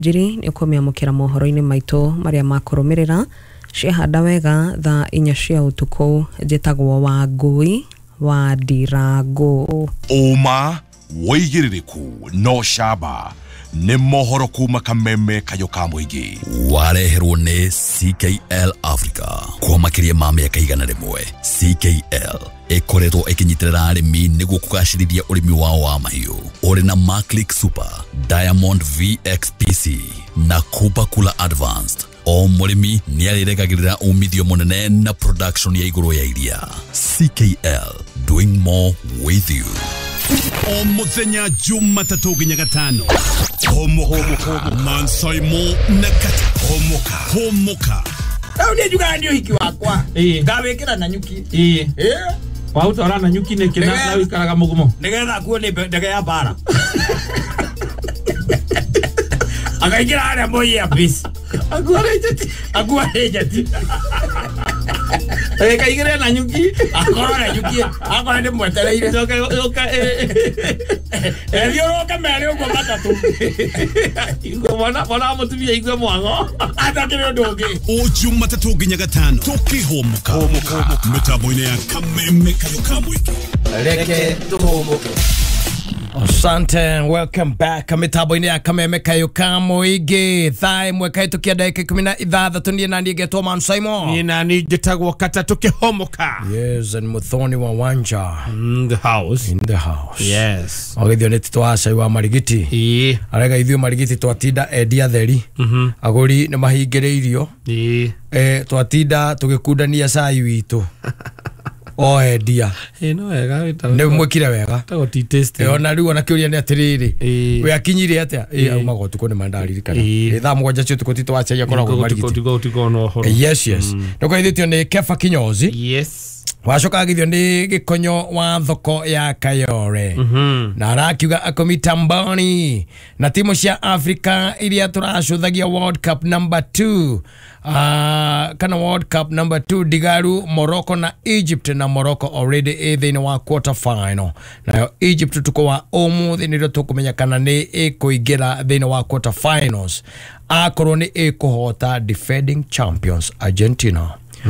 Jiri ni kumiamukira mohoro-ini maitu maria makurumirira ciahanda wega thaa 4 cia utuku njitagwo Wangui wa Ndirangu. Uma woigiririku no shaba ni mohoro kuma Kameme Kayoka Muigi wareherwo ni CKL Africa kwa makiria ma miaka 100. CKL ekoretwo ikinyitirira arimi niguo kugacirithia urimi wao wa mahiu. Uri na Maclick Super, Diamond VXPC na Kupa Kula Advanced. O murimi ni ariregagirira umithio munene na production ya iguru ya iria. CKL, doing more with you. O muthenya Jumatatu nginya Gatano. Homoka Mansoimo nakata homoka. Ndio juga ndio hiki wakwa. Ngawekera na nyuki. Wauta ora na nyuki ne kina na wikaraga mugumo. Ndegetha kuo ni ndege ya bara. Akaingira ara moyi ya bis. Aguarejati. Kaigire na nyuki. Akora nyuki. Akora ndi mwetereire. Elio roka mere ugo matatu. Ingo mwana mutumia igwe mwango. Atakire ndonge. O Jumatatu nginya Gatano. Tukihomoka. Mitambo-ini ya Kameme Kayoka Muigi. Reke tuhomoke. Asante, welcome back. Mitambo-ini ya Kameme Kayoka Muigi. Thai mweka itukia dakika 16 ndiye nani geto Mansoimo. Ni nani jitagwo kata tukihomoka. Yes, and Muthoni wa Wanja. In the house. Yes. Ogithio ni titwacai wa marigiti. Arega ithio marigiti twatinda endia theri. Aguri ni mahingireirio. Twatinda tugikundania cai witu. O endia. No wega wita. Ne mwekire wega. Tago ti taste. Ona riu ona kiuria ni atiriri. We akinyire atia? Uma gotuko ni mandari kana. Tha mugwanja cio tuko titwacaia koragwo marigiti. Tuko no horo. Yes. Ndoko ithitio ni Kefa Kinyozi. Yes. Wacoka agithio ni Gikonyo wa thoko ya Kayore. Na arakiuga akomita mboni na timu cia Africa iria turacuthagia World Cup number 2. Kana World Cup number 2 Digaru, Morocco na Egypt, na Morocco already thini wa quarter final. Na Egypt tuko wa umuthi niro tukumenya kana ni ikuingira thini wa quarter finals. Akorwo ni ikuhota defending champions Argentina.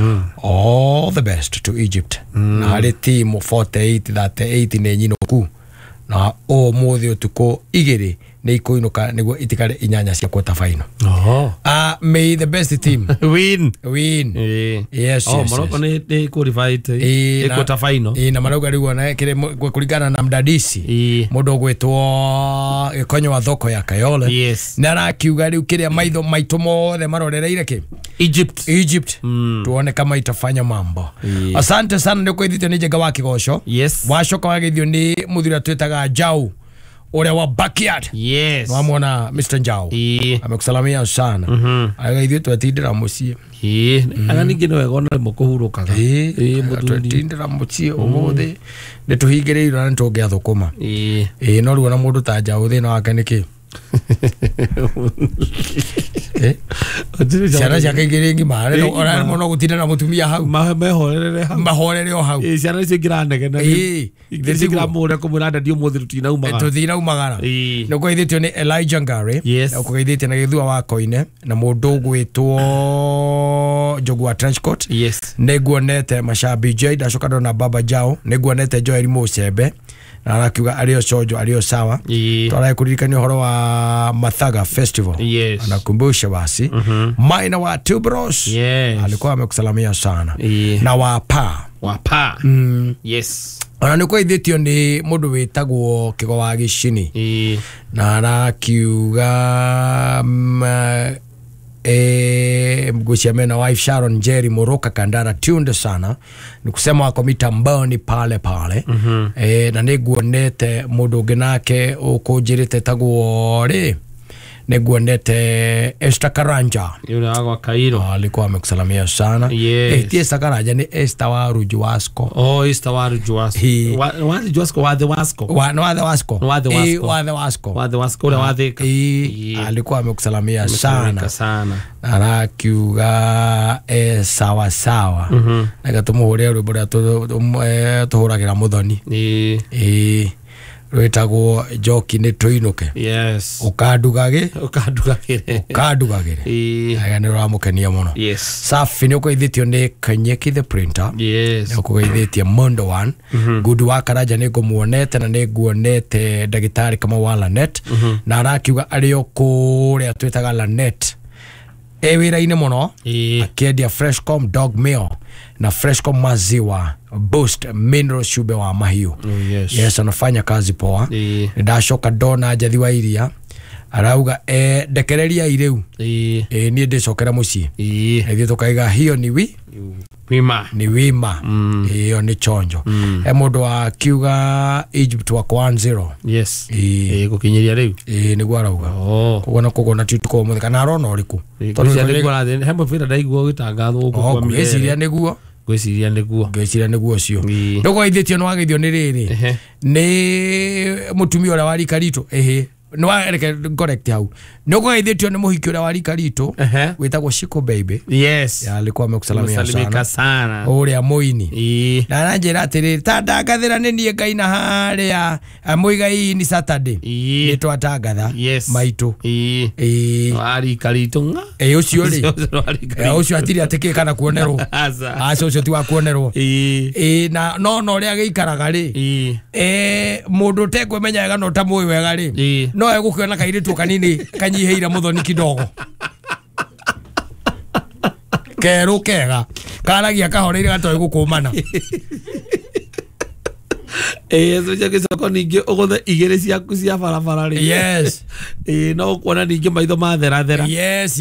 All the best to Egypt. Na hari timu 48-38 ni nyinoku. Na umuthi utuko igiri ni ikuinuka niguo itikare inyanya cia quarter final. May the best team win. Yes. Morocco ni qualified quarter final. Na marauga riu na kire kuringana na mdadisi mundu gwetwo Gikonyo wa thoko ya Kayole. Yes. Na arakiuga riu kiria maitho maitu mothe marorereire ki Egypt. Tuone kama itafanya mambo. Asante sana ndio kwithitio ni Njega wa Kigosho. Yes. Wacoka wagithio ni muthira twitaga Njau ule wa backyard. Yes. Wamwona Mr. Njau. Amekusalamia sana. Agaithio twatindira mucie. Aga ningi no wega na mukuhurukaga. Twatindira mucie umuthi ni tuhingireirwo na tungia thukuma. No ruona mundu ta Njau thina wake niki. Ciana ciake igiri ngimare ora muno gutinda na mutumia hau mahorere o hau ciana icio ngiranege na ngira mure kumuranda dio muthi rutina umaga tuthira umagara no kwithitio ni Elijah Ngare na kugeithitio na Githua wa Koine na mundu gwitwo Njogu wa Trenchcoat. Neguonete Mashabi J ndacoka na Baba Jao, neguonete Joel Mucembe na arakiuga ario Sojo ario sawa. Twarae kuririkania uhoro wa Mathaga Festival. Anakumbusha basi Maina wa Two Bros alikuwa amekusalamia sana. Na wapa yes. Ona niko ithitio ni mundu witagwo Kigo wa Gicini na arakiuga mgusia mena wife Sharon Jerry Moroka Kandara tunde sana ni kusema wako mitamboni pale na niguonete mundu ngenake ukujirite tagwo ri niguonete Esther Karanja yule agwa Kairo alikuwa amekusalamia sana. Esther Karanja ni Esther wa Rujuwasko. Esther wa Rujuwasko. Wa Rujuwasko wa the Wasko alikuwa amekusalamia sana. Arakiuga sawa na gatumuhure rwimbo rwa tuhuragira muthoni. rwetagwo njoki nĩ tũinũke Yes. ukandugage Ukandugagire. aya nĩ ũramũkenia mũno Yes. safi nĩ ũkũgeithĩtio nĩ Kanyeki the printer Yes. nĩ ũkũgeithĩtie Mondo One Gudu wa Karanja nĩ ngũmuonete na nĩ nguonete ndagĩtarĩ kama wa Lanet na arakiuga arĩ o kũrĩa twĩtaga Lanet wĩra-inĩ mũno akĩendia Freshcom dog meal na Freshcom maziwa boost mineral shube wa mahiũ yes anafanya kazi poa ndacoka ndona Njathi wa Iria arauga ndekereria irĩu niĩ ndĩcokera mũciĩ ithuĩ tũkaiga hiyo ni wima hiyo ni chonjo mũndũ akiuga Egypt wa 1-0 yes gũkinyĩria rĩu nĩguo arauga kũgona kũgona tutuko mũthika na arona ũrĩkũ tondũ he mũbira ndaigua gĩtangathwo gũkũ kwa ngwĩciria nĩguo ũcio ndũgeithĩtio nĩ wageithio nĩ rĩrĩ nĩ mũtumia ũrĩa wa rika ritũ no areke correct hau no geithĩtio nĩ mũhiki ũrĩa wa rika ritũ wĩtagwo Shiko baby yes alikuwa amekusalimia sana ũrĩa mũini na ananjĩra atĩrĩ ta ndangathĩra nĩ niĩ Ngai na harĩa mũigai ni Saturday nĩ twatangatha maitũ wa rika ritũ ũcio rĩ ũcio atirĩ atĩkĩ kana kuonerwo aca ũcio ti wa kuonerwo na no ũrĩa gĩikaraga rĩ mũndũ tekwĩmenya wega no ta mũĩ wega rĩ no egũkĩona kairĩtu kanini kanyiheire mũthoni kidogo kerũ kega karagia kahoreire gatoe gũkũmana so gĩcoko ningĩ ũgũthe igĩrĩ ciaku cia barabara rĩ yes no kuona ningĩ maitho mathera yes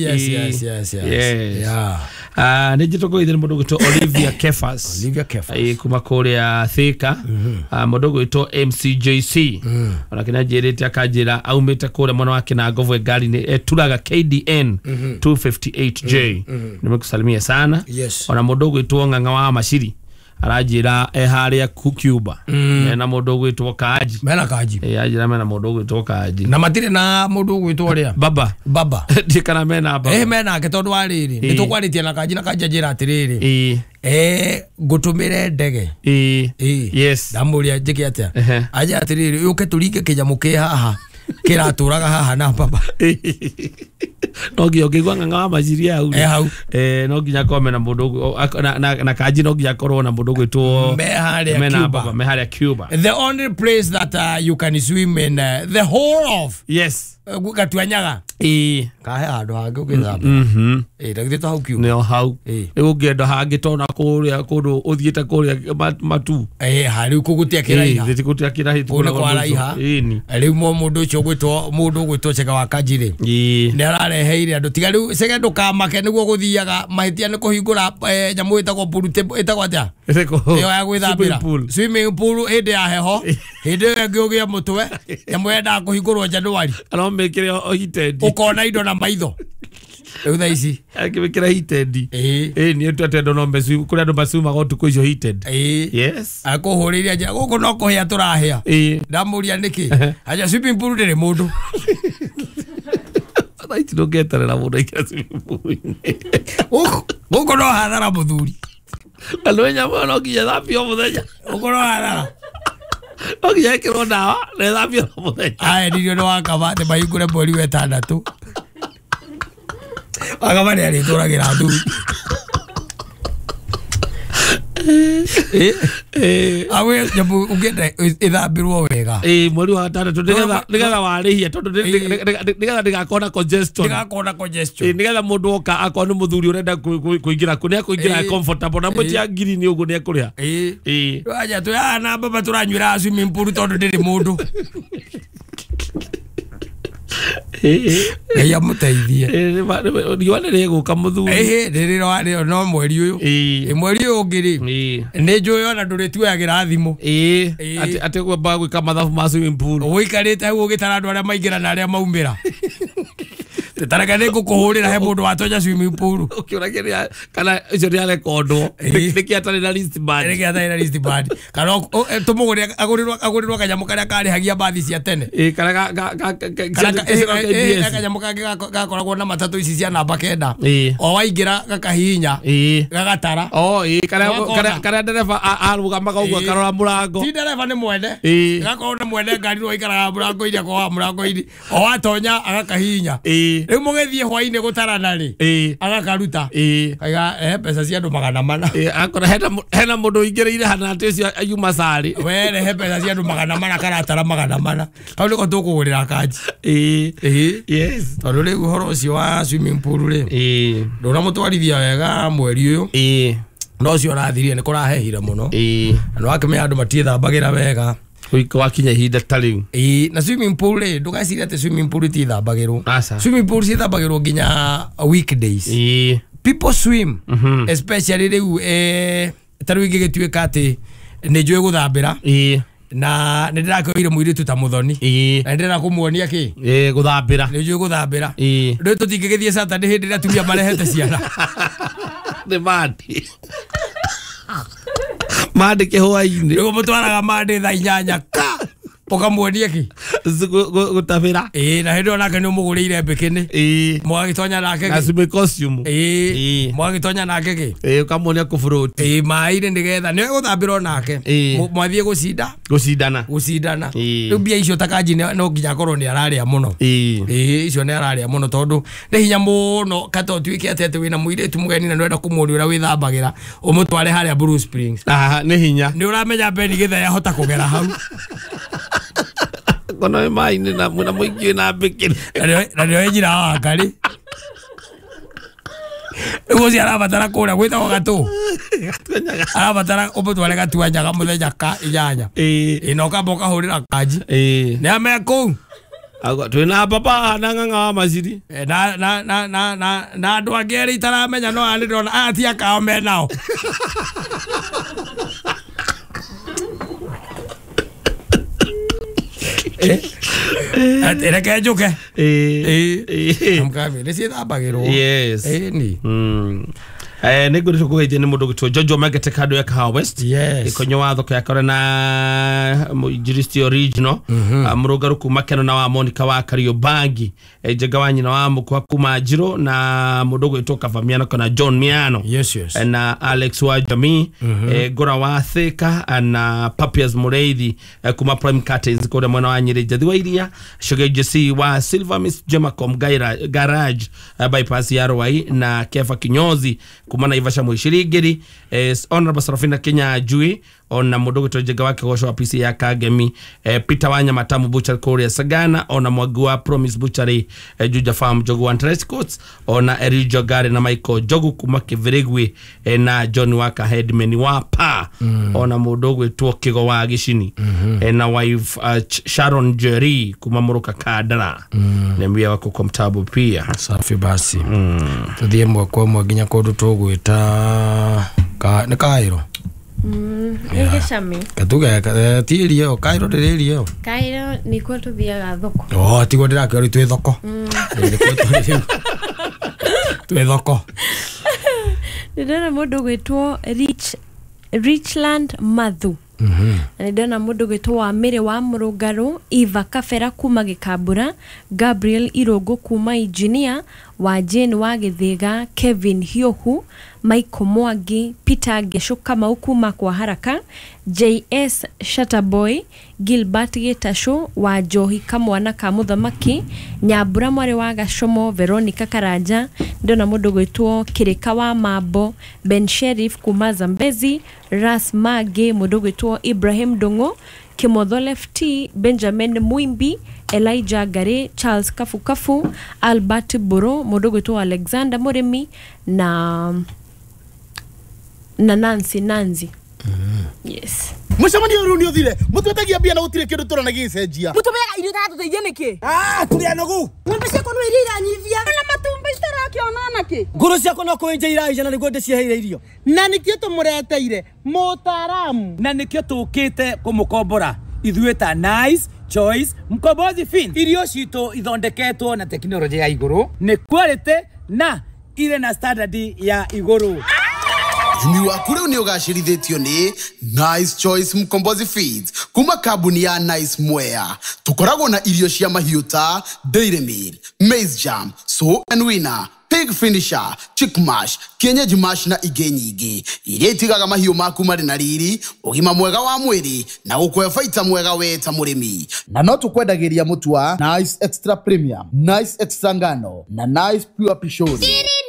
nĩ njĩtũkũithĩ nĩ mũndũ gwĩtwo Olivia Kefas kuma kũrĩa Thika mũndũ gwĩtwo MCJC onake nĩanjĩrĩte akanjĩra aumĩte kũrĩa mwana wake na Ngovu ngari nĩ eturaga KDN 258J nĩmekusalimia sana ona mũndũ gwĩtwo Ng'ang'a wa Maciri arajira harĩa Cuba na mũndũ gwĩtwo Kaji ajira mena mũndũ gwĩtwo Kaji na matirĩ na mũndũ gwĩtwo ũrĩa baba ndikana mena baba mena ke tondũ wa rĩrĩ nĩ tũkwarĩtie na Kaji na Kaji ajira atĩrĩrĩ ngũtũmĩre ndege yes ndamũria njĩke atĩa aje atĩrĩrĩ ũke tũringe kĩnyamũ kĩ haha kĩratũraga haha na baba no ngĩigua Ng'ang'a wa Maciri hau no nginya kome na mũndũ na Kaji no nginya korwo na mũndũ gwĩtwo meharĩa Cuba the only place that you can swim in the whole of Gatuanyaga kahe handũ hangĩ ũgĩthamba ndagĩthĩtwo hau Cuba nĩo hau ũngĩenda hangĩ tona kũrĩa kũndũ ũthiĩte kũrĩa matu harĩ kũgũtia kĩraiha gũtia kĩraiha kũrĩa kwaraiha rĩu mũndũ ũcio gwĩtwo Chega wa Kajirĩ nĩ arareheire andũ tiga rĩu Chega ndũkamake nĩguo gũthiaga mahĩtia nĩ kũhingũra nyamũ ĩtagwo pool ĩtagwo atĩa ĩyo ya gwĩthambĩra swimming pool hĩndĩ ya heho hĩndĩ ĩyo ĩngĩ ũgĩe mũtwe nyamũ yendaga kũhingũrwo Januari aromekire heated ukona indo na maitho rĩu thaa ici akĩmĩkĩra heated nĩ twatendo no mbecu kũrĩa andũ maciumaga ũtukũ icio heated yes akũhũrĩria njĩra gũkũ no kũhĩa tũrahĩa ndamũria nĩkĩ aja swimming pool ndĩrĩ mũndũ thaiti ndũngĩeterera mũndũ aikĩra swimming pool gũkũ no hathara mũthuri andũ enyamũ no nginya thambio mũthenya gũkũ no hathara no nginya ĩkĩrwo ndawa na ĩthambio mũthenya aya ndirio nĩ wakaba atĩ mahingũre mweri wa ĩtandatũ wakaba nĩ arĩtũragĩra thuri awe nyamũ ũngĩenda ĩthambĩrwo wega mweri wa gatandatũ nĩgetha warĩhia tondũ nĩgetha ndĩgakorwo na congestion nĩgetha mũndũ oka akorwo nĩ mũthuri ũrenda kũingĩra kũ nĩekũingĩra comfortable na mwĩtia ngirini ũguo nĩekũrĩha aja tũyaha na baba tũranyuĩra swimming pool tondũ ndĩrĩ mũndũ Ngai amũteithie riũa nĩrĩgũka mũthuri rĩrĩ no mweri ũyũ mweri ũyũ ũngĩ rĩ nĩ njũĩ ona ndũrĩtuagĩra thimũ atĩ gwamba gwĩka mathabu ma swimming pool ũikarĩte hau ũgĩtara andũ arĩa maingĩra na arĩa maumĩra Taraka niko kuhurira he mundu watonya swimming pool. Ukiurageria kana icio ni rekondo. Niki atari na list band. Niki atari na list band. Kana tumugure agurirwa kanyamu karia kari hagia bathi cia tene. Kana kanyamu kage gakoragwo na matatu ici cia namba 9. O waingira gakahinya. Gagatara. Kana dereva arugamaga uguo karora murango. Ti dereva ni mwende. Gakorwo ni mwende ngari ro ikaraga murango iria kwa murango iri. O watonya agakahinya. Riu mugethie hwaine gutarana ri. Agakaruta. Kaiga pesa cia andu 400. Akora hena mundu ingireire hana ati cio ayuma sari. Were he pesa cia andu 400 karatara 400. Hau niko tukugurira kaji. Yes. Tondu riu horo ucio wa swimming pool ri. Ndona mutwarithia wega mweri uyu. No cio rathirie ni kurahehire muno. No akimenya andu matiethambagira wega. Wakinya ihinda ta riu. Na swimming pool ri ndugacira ati swimming pool ti thambagirwo. Swimming pool ci thambagirwo nginya weekdays. People swim, especially riu taru ingigituika ati ni njui guthambira. Na ndirakwire muiritu ta muthoni. Na ndira kumuonia ki? Guthambira. Ni njui guthambira. Ndu tutingigithie Saturday hindi ria tumia marehete ciana. Ni mandi. Mande ke hwaini. Ndio mutwaraga mande tha 8 ka. Ukamuonia ki? Gutavira. Na hindi onake ni umugurire mbikini. Mwagitonya nake ki? Asube costume. Mwagitonya nake ki? Ukamuonia ku fruit. Maire ndigetha ni guthambira nake. Mwathie gucindana. Riu bia icio takaji no nginya korwo ni araria muno. Icio ni araria muno tondu ni hinya muno kato tuike atete wina muiretu mugeni na ndwenda kumuonia ura withambagira umutware haria Blue Springs. Ni hinya. Ni uramenya Beni githa yahota kugera hau. Kono mai ni na muna muingi na bikini. Na ndio ejira wakari. Ugo cia arabatara kuria gwitagwo gatu. Arabatara umutware gatuanyaga muthenya ka 8. No kamba ukahurira kaji. Ni ame kuu. Twina papa na nganga maciri. Na andu angi eri itaramenya no ani ndona ati akao me nao. Reke njuke. Amkavi nĩ ciĩthambagĩrwo. Yes. Ni. Nĩ ngũrĩtwo kũgeithia nĩ mũndũ gĩtwo Jojo Magete kando ya Kahawa West. Ikonyo wa thoko ya kore na Juristi Original. Mũrũngarũ kuma Keno na wa Monica wa Kariobangi. Njega wa nyina wa Mũkwa kuma Njiro na mũndũ gĩtwo Kavamiano kana John Miano. Na Alex wa Jamii. Ngora wa Thika na Papias Mureithi kuma Prime Curtains kũrĩa mwena wa Nyĩrĩ Njathi wa Iria. Sugar JC wa Silver Miss Gemacom Garage bypass ya Rwai na Kefa Kinyozi kuma Naivasha Mwishirigiri. Honorable Sarafina Kenya Jui ona mũndũ gĩtwo Njega wa Kĩgosho wa PC ya Kagemi. Peter Wanya Matamu Butcher Korea Sagana ona Mwagu wa Promise Butchery Juja Farm Jogu wa Tres Coats ona Erijo Gare na Michael Jogu kuma Kĩvirigwi na John Waka Headman wa Pa ona mũndũ gĩtwo Kigo wa Gicini na wife Sharon Jerry kuma Muruka Kadara nembia wako kwa mtabu pia. Safi basi. Tuthie mwako mwaginya kundu tugwita ni Kairo. Ngeshami. Katuga tirio Kairo ndirio. Kairo ni kwa tuthiaga thoko. Tigo ndirakio twi thoko. Twi thoko. Ndona mundu gwitwo Richland Mathu. Ndona mundu gwitwo wa Mire wa Mũrũngarũ, Eva Kabera kuma Gĩkambũra, Gabriel Irũngũ kuma Engineer, wa Jane wa Gĩthĩga, Kevin Hiũhu, Michael Mwangi, Peter Gesho Kamau kuma kwa Haraka, JS Shutterboy, Gilbert Getasho wa Johi Kamwana ka Mũthamaki, Nyambura Mwari wa Gashomo, Veronica Karanja. Ndona mundu gwitwo Kirika wa Mambo, Ben Sheriff kuma Zambezi, Ras Mage, mundu gwitwo Ibrahim Dongo, Kimotho Lefty, Benjamin Muimbi, Elijah Gare, Charles Kafu, Albert Buro, mundu gwitwo Alexander Murimi na Nancy. Yes. Mucamanio runi uthire mutwetagia bia na gutire kindu turana gicenjia mutubega irio ta tuteithie niki turia nogu ng'ombe ciakwa no iria iranyivia na matumba itarakiona ki nguru ciakwa no kuenja iraija na niguo ndicieheire irio na nikio tumureteire mutaramu na nikio tukite kumukombora ithuĩ ta Nice Choice Mkombozi Feeds. Irio cito ithondeketwo na teknolojia ya iguru, ni quality na ile na standard ya iguru. Imi waku riu ni ugacirithitio ni Nice Choice Mkombozi Feeds kuma kambuni ya Nice Mwea. Tukoragwo na irio cia mahiũ ta Dairy Meal, Maize Jam, So and Winner, Pig Finisher, Chick Mash, Kienyeji Mash na ingĩ nyingĩ iria itigaga mahiũ maku marĩ na riri, ũgima mwega wa mwĩrĩ na gũkũhe baita mwega we ta mũrĩmi. Na no tũkwendagĩria mũtu wa Nice Extra Premium, Nice Extra Ngano na Nice Pure Pishori.